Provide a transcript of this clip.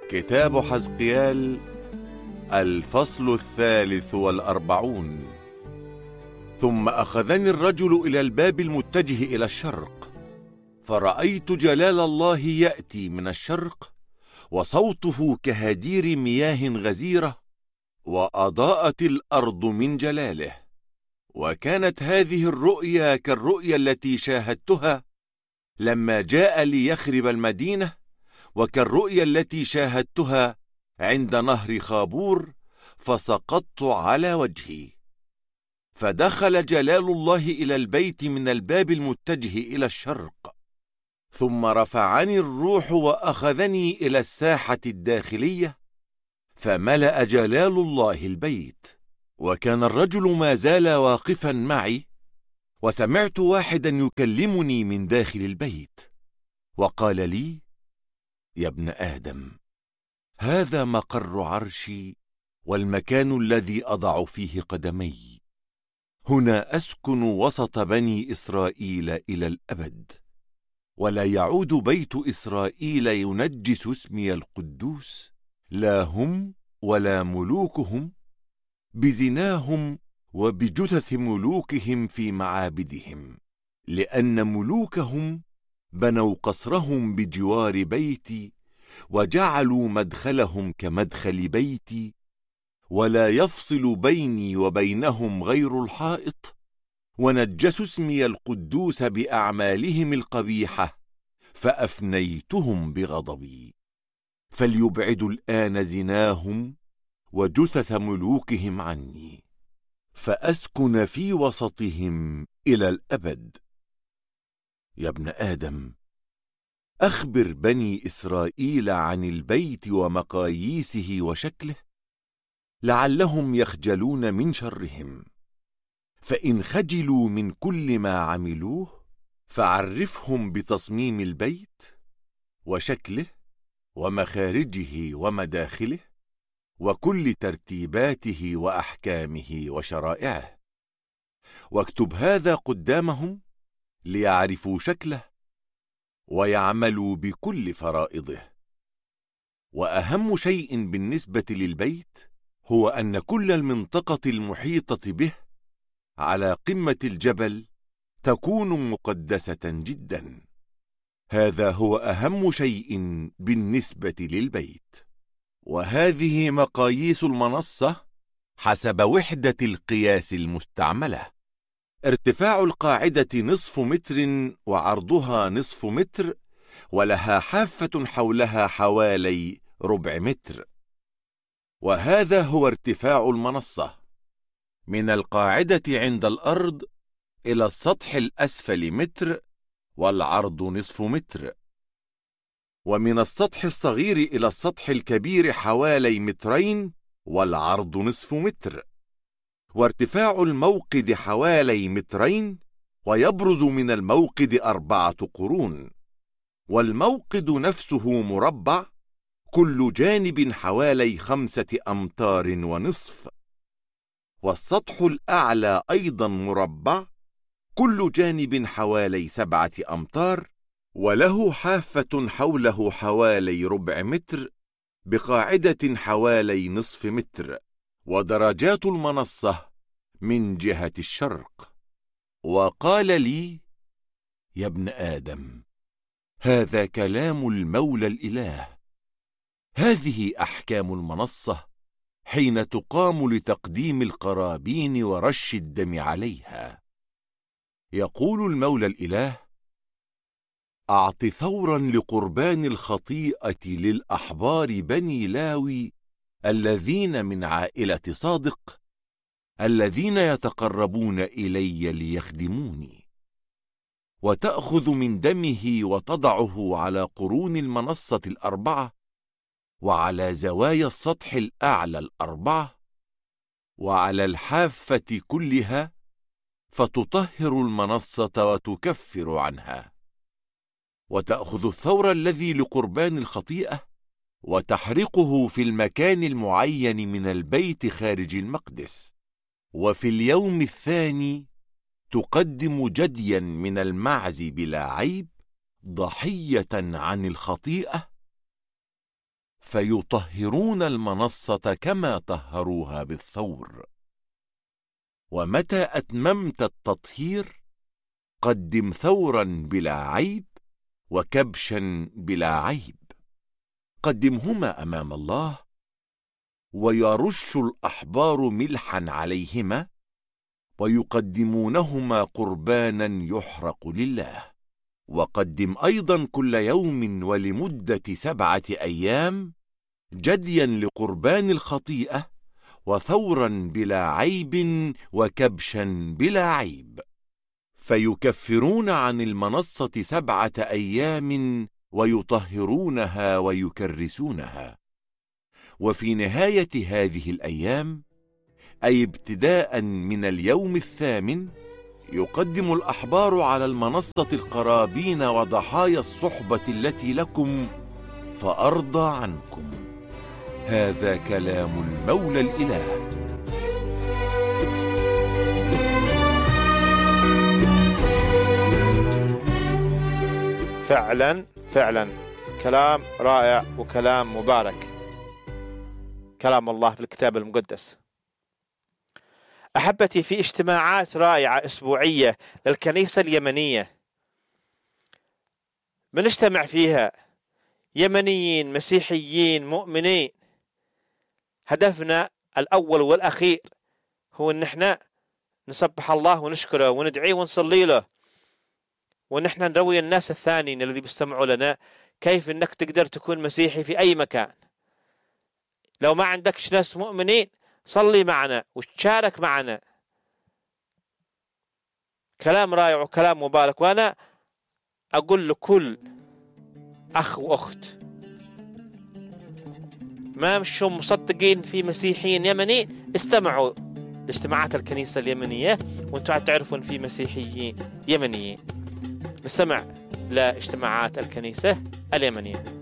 كتاب حزقيال الفصل 43. ثم أخذني الرجل إلى الباب المتجه إلى الشرق، فرأيت جلال الله يأتي من الشرق، وصوته كهدير مياه غزيرة، وأضاءت الأرض من جلاله. وكانت هذه الرؤيا كالرؤيا التي شاهدتها لما جاء ليخرب المدينة، وكالرؤيا التي شاهدتها عند نهر خابور، فسقطت على وجهي. فدخل جلال الله إلى البيت من الباب المتجه إلى الشرق، ثم رفعني الروح وأخذني إلى الساحة الداخلية، فملأ جلال الله البيت. وكان الرجل ما زال واقفا معي، وسمعت واحدا يكلمني من داخل البيت، وقال لي: يا ابن آدم، هذا مقر عرشي والمكان الذي أضع فيه قدمي، هنا أسكن وسط بني إسرائيل إلى الأبد، ولا يعود بيت إسرائيل ينجس اسمي القدوس، لا هم ولا ملوكهم، بزناهم وبجثث ملوكهم في معابدهم، لأن ملوكهم بنوا قصرهم بجوار بيتي، وجعلوا مدخلهم كمدخل بيتي، ولا يفصل بيني وبينهم غير الحائط، ونجسوا اسمي القدوس بأعمالهم القبيحة، فأفنيتهم بغضبي. فليبعدوا الآن زناهم وجثث ملوكهم عني، فأسكن في وسطهم إلى الأبد. يا ابن آدم، أخبر بني إسرائيل عن البيت ومقاييسه وشكله، لعلهم يخجلون من شرهم. فإن خجلوا من كل ما عملوه، فعرفهم بتصميم البيت وشكله ومخارجه ومداخله، وكل ترتيباته وأحكامه وشرائعه، واكتب هذا قدامهم ليعرفوا شكله ويعملوا بكل فرائضه. وأهم شيء بالنسبة للبيت هو أن كل المنطقة المحيطة به على قمة الجبل تكون مقدسة جدا. هذا هو أهم شيء بالنسبة للبيت. وهذه مقاييس المنصة حسب وحدة القياس المستعملة: ارتفاع القاعدة 0.5 متر، وعرضها 0.5 متر، ولها حافة حولها حوالي 1/4 متر. وهذا هو ارتفاع المنصة: من القاعدة عند الأرض إلى السطح الأسفل 1 متر، والعرض 0.5 متر، ومن السطح الصغير إلى السطح الكبير حوالي 2 متر، والعرض 0.5 متر، وارتفاع الموقد حوالي 2 متر، ويبرز من الموقد 4 قرون، والموقد نفسه مربع، كل جانب حوالي 5 أمتار ونصف، والسطح الأعلى أيضا مربع، كل جانب حوالي 7 أمتار، وله حافة حوله حوالي 1/4 متر، بقاعدة حوالي 0.5 متر، ودرجات المنصة من جهة الشرق. وقال لي: يا ابن آدم، هذا كلام المولى الإله، هذه أحكام المنصة حين تقام لتقديم القرابين ورش الدم عليها. يقول المولى الإله: أعط ثورا لقربان الخطيئة للأحبار بني لاوي الذين من عائلة صادق، الذين يتقربون إلي ليخدموني، وتأخذ من دمه وتضعه على قرون المنصة 4، وعلى زوايا السطح الأعلى 4، وعلى الحافة كلها، فتطهر المنصة وتكفر عنها. وتأخذ الثور الذي لقربان الخطيئة، وتحرقه في المكان المعين من البيت خارج المقدس. وفي اليوم الثاني تقدم جديا من المعز بلا عيب، ضحية عن الخطيئة، فيطهرون المنصة كما طهروها بالثور. ومتى أتممت التطهير قدم ثورا بلا عيب وكبشا بلا عيب، قدمهما أمام الله، ويرش الأحبار ملحا عليهما، ويقدمونهما قربانا يحرق لله. وقدم أيضا كل يوم ولمدة 7 أيام جديا لقربان الخطيئة، وثورا بلا عيب وكبشا بلا عيب. فيكفرون عن المنصة 7 أيام ويطهرونها ويكرسونها. وفي نهاية هذه الأيام، أي ابتداء من اليوم 8، يقدم الأحبار على المنصة القرابين وضحايا الصحبة التي لكم، فأرضى عنكم. هذا كلام المولى الإله. فعلا فعلا كلام رائع وكلام مبارك، كلام الله في الكتاب المقدس. أحبتي، في اجتماعات رائعة أسبوعية للكنيسة اليمنية بنجتمع فيها يمنيين مسيحيين مؤمنين. هدفنا الأول والأخير هو أن احنا نسبح الله ونشكره وندعيه ونصلي له، وأن احنا نروي الناس الثانيين الذي بيستمعوا لنا كيف أنك تقدر تكون مسيحي في أي مكان. لو ما عندكش ناس مؤمنين صلي معنا وتشارك معنا. كلام رائع وكلام مبارك. وأنا أقول لكل أخ وأخت ما مشوا مصدقين في مسيحيين يمنيين، استمعوا لاجتماعات الكنيسة اليمنية وانتم تعرفون في مسيحيين يمنيين. نستمع لاجتماعات الكنيسة اليمنية.